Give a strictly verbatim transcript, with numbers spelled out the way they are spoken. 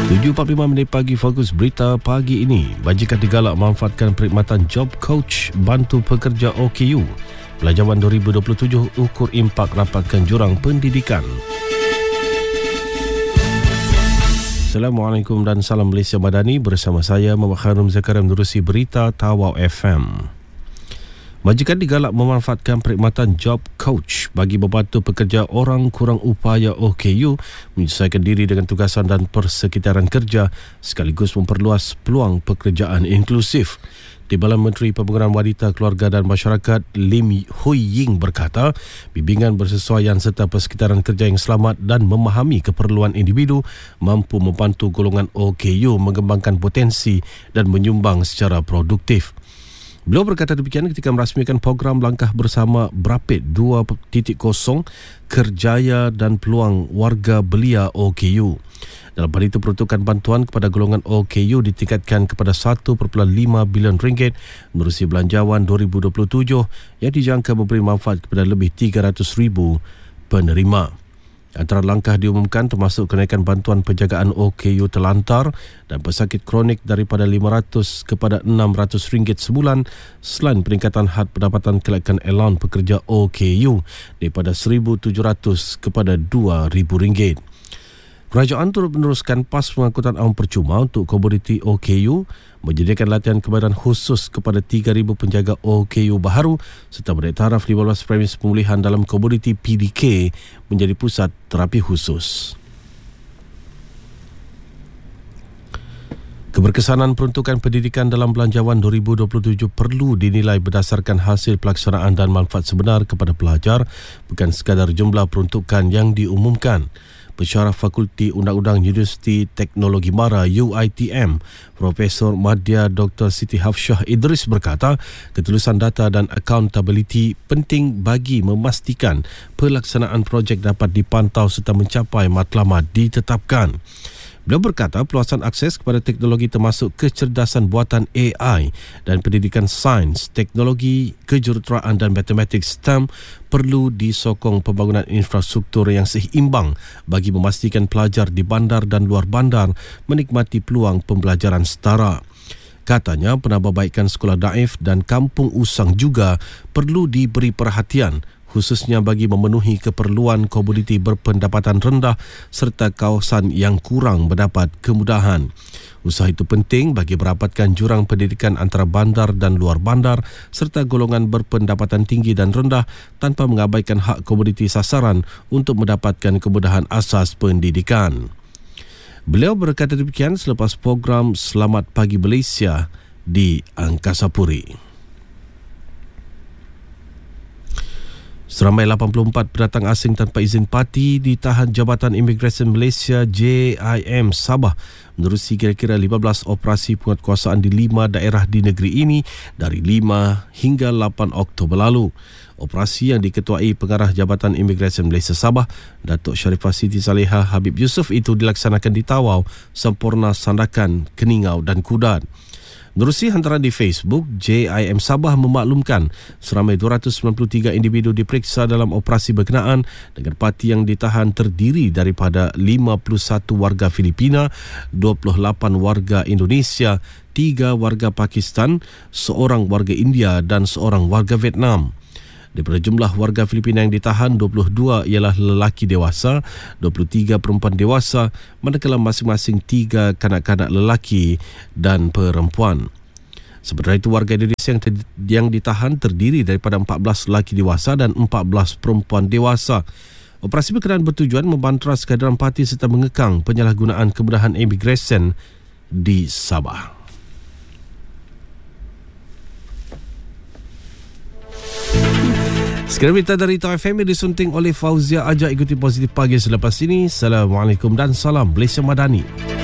tujuh empat puluh lima minit pagi, fokus berita pagi ini. Bajikan digalak memanfaatkan perkhidmatan Job Coach bantu pekerja O K U. Pelajaran dua ribu dua puluh tujuh ukur impak rapatkan jurang pendidikan. Assalamualaikum dan salam Malaysia Madani. Bersama saya Muhammad Kharum Zakaria menerusi berita Tawau F M. Majikan digalak memanfaatkan perkhidmatan Job Coach bagi membantu pekerja orang kurang upaya O K U menyesuaikan diri dengan tugasan dan persekitaran kerja sekaligus memperluas peluang pekerjaan inklusif. Timbalan Menteri Pembangunan Wanita, Keluarga dan Masyarakat Lim Hui Ying berkata, bimbingan bersesuaian serta persekitaran kerja yang selamat dan memahami keperluan individu mampu membantu golongan O K U mengembangkan potensi dan menyumbang secara produktif. Beliau berkata demikian ketika merasmikan program Langkah Bersama Berapit dua titik kosong Kerjaya dan Peluang Warga Belia O K U. Dalam hal itu, peruntukan bantuan kepada golongan O K U ditingkatkan kepada satu perpuluhan lima bilion ringgit menerusi belanjawan dua ribu dua puluh tujuh yang dijangka memberi manfaat kepada lebih tiga ratus ribu penerima. Antara langkah diumumkan termasuk kenaikan bantuan penjagaan O K U terlantar dan pesakit kronik daripada lima ratus kepada enam ratus ringgit sebulan selain peningkatan had pendapatan kelayakan allowance pekerja O K U daripada seribu tujuh ratus kepada dua ribu ringgit. Kerajaan turut meneruskan PAS pengangkutan awam percuma untuk komoditi O K U, menyediakan latihan kebadan khusus kepada tiga ribu penjaga O K U baharu serta menaik taraf lima belas premis pemulihan dalam komoditi P D K menjadi pusat terapi khusus. Keberkesanan peruntukan pendidikan dalam belanjawan dua ribu dua puluh tujuh perlu dinilai berdasarkan hasil pelaksanaan dan manfaat sebenar kepada pelajar, bukan sekadar jumlah peruntukan yang diumumkan. Pensyarah Fakulti Undang-Undang Universiti Teknologi Mara U I T M, Profesor Madya Doktor Siti Hafsyah Idris berkata, ketulusan data dan accountability penting bagi memastikan pelaksanaan projek dapat dipantau serta mencapai matlamat ditetapkan. Beliau berkata peluasan akses kepada teknologi termasuk kecerdasan buatan A I dan pendidikan sains, teknologi, kejuruteraan dan matematik S T E M perlu disokong pembangunan infrastruktur yang seimbang bagi memastikan pelajar di bandar dan luar bandar menikmati peluang pembelajaran setara. Katanya penambahbaikan sekolah daif dan kampung usang juga perlu diberi perhatian, khususnya bagi memenuhi keperluan komuniti berpendapatan rendah serta kawasan yang kurang mendapat kemudahan. Usaha itu penting bagi merapatkan jurang pendidikan antara bandar dan luar bandar serta golongan berpendapatan tinggi dan rendah tanpa mengabaikan hak komuniti sasaran untuk mendapatkan kemudahan asas pendidikan. Beliau berkata demikian selepas program Selamat Pagi Malaysia di Angkasa Puri. Seramai lapan puluh empat pendatang asing tanpa izin parti ditahan Jabatan Imigresen Malaysia J I M Sabah menerusi kira-kira lima belas operasi penguatkuasaan di lima daerah di negeri ini dari lima hingga lapan Oktober lalu. Operasi yang diketuai Pengarah Jabatan Imigresen Malaysia Sabah, Datuk Sharifah Siti Salihah Habib Yusof itu dilaksanakan di Tawau, Sempurna, Sandakan, Keningau dan Kudan. Menerusi hantaran di Facebook, J I M Sabah memaklumkan seramai dua ratus sembilan puluh tiga individu diperiksa dalam operasi berkenaan dengan parti yang ditahan terdiri daripada lima puluh satu warga Filipina, dua puluh lapan warga Indonesia, tiga warga Pakistan, seorang warga India dan seorang warga Vietnam. Daripada jumlah warga Filipina yang ditahan, dua puluh dua ialah lelaki dewasa, dua puluh tiga perempuan dewasa, manakala masing-masing tiga kanak-kanak lelaki dan perempuan. Sementara itu, warga Indonesia yang, ter- yang ditahan terdiri daripada empat belas lelaki dewasa dan empat belas perempuan dewasa. Operasi berkenaan bertujuan membantras kehadiran parti serta mengekang penyalahgunaan kemudahan imigresen di Sabah. Sekarang berita dari Tawau F M disunting oleh Fauzia. Ajak ikuti Positif Pagi selepas ini. Assalamualaikum dan salam Malaysia Madani.